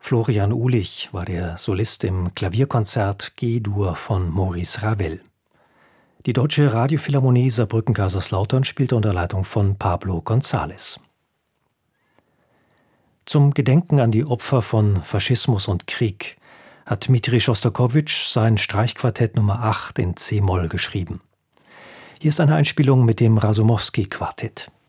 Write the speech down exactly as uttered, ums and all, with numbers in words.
Florian Uhlich war der Solist im Klavierkonzert G-Dur von Maurice Ravel. Die Deutsche Radiophilharmonie Saarbrücken-Kaiserslautern spielte unter Leitung von Pablo González. Zum Gedenken an die Opfer von Faschismus und Krieg hat Dmitri Schostakowitsch sein Streichquartett Nummer acht in C-Moll geschrieben. Hier ist eine Einspielung mit dem Rasumowski-Quartett.